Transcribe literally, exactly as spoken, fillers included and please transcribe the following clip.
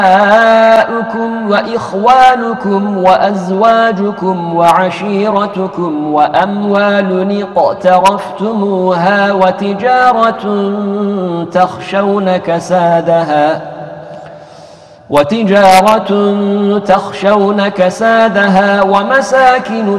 آباؤكم وإخوانكم وأزواجكم وعشيرتكم وأموال اقترفتموها وتجارة تخشون كسادها وتجارة تخشون كسادها ومساكن